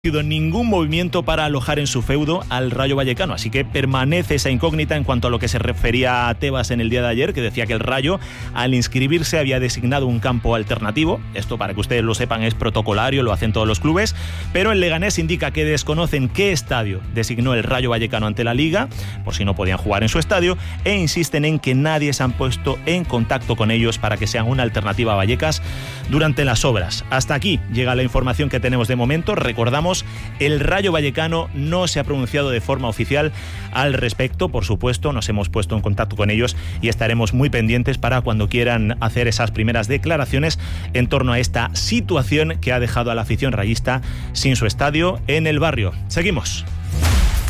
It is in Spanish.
ningún movimiento para alojar en su feudo al Rayo Vallecano, así que permanece esa incógnita en cuanto a lo que se refería a Tebas en el día de ayer, que decía que el Rayo al inscribirse había designado un campo alternativo. Esto, para que ustedes lo sepan, es protocolario, lo hacen todos los clubes, pero el Leganés indica que desconocen qué estadio designó el Rayo Vallecano ante la Liga, por si no podían jugar en su estadio, e insisten en que nadie se han puesto en contacto con ellos para que sean una alternativa a Vallecas durante las obras. Hasta aquí llega la información que tenemos de momento. Recordamos, el Rayo Vallecano no se ha pronunciado de forma oficial al respecto. Por supuesto, nos hemos puesto en contacto con ellos y estaremos muy pendientes para cuando quieran hacer esas primeras declaraciones en torno a esta situación que ha dejado a la afición rayista sin su estadio en el barrio. Seguimos.